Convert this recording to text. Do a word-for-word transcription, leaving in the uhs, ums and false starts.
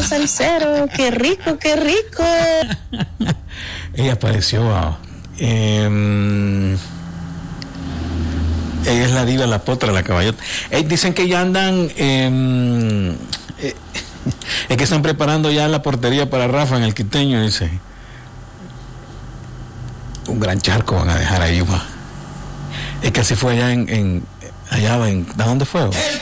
salsero, qué rico, qué rico. Ella apareció a, eh, ella es la diva, la potra, la caballota. Eh, dicen que ya andan eh, eh, es que están preparando ya la portería para Rafa en el Quiteño, dice. Un gran charco van a dejar ahí, va. Es que así fue allá en, en allá en, ¿a dónde fue?